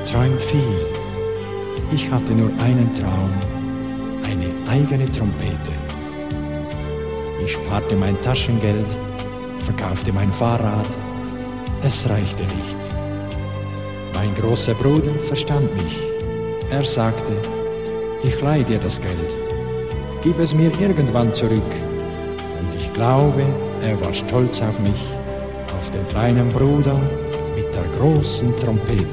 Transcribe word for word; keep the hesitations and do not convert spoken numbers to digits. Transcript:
träumt viel. Ich hatte nur einen Traum, eine eigene Trompete. Ich sparte mein Taschengeld, verkaufte mein Fahrrad. Es reichte nicht. Mein großer Bruder verstand mich. Er sagte, ich leihe dir das Geld. Gib es mir irgendwann zurück. Und ich glaube, er war stolz auf mich, auf den kleinen Bruder mit der großen Trompete.